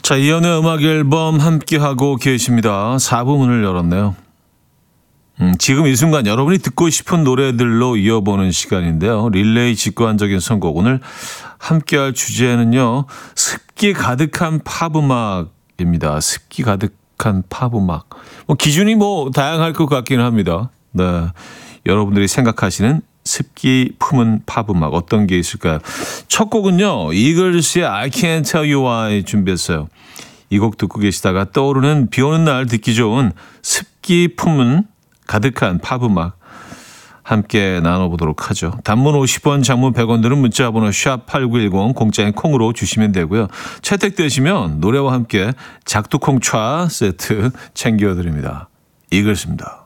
자, 이연의 음악 앨범 함께하고 계십니다. 4부 문을 열었네요. 지금 이 순간 여러분이 듣고 싶은 노래들로 이어보는 시간인데요. 릴레이 직관적인 선곡. 오늘 함께할 주제는요. 습기 가득한 팝음악입니다. 습기 가득한 팝음악. 기준이 다양할 것 같기는 합니다. 네, 여러분들이 생각하시는 습기 품은 팝음악 어떤 게 있을까요? 첫 곡은요. 이글스의 I Can't Tell You Why 준비했어요. 이 곡 듣고 계시다가 떠오르는 비 오는 날 듣기 좋은 습기 품은 가득한 팝음악 함께 나눠보도록 하죠. 단문 50원, 장문 100원 들은 문자 번호 샵8910 공짜인 콩으로 주시면 되고요. 채택되시면 노래와 함께 작두콩 차 세트 챙겨드립니다. 이글스입니다.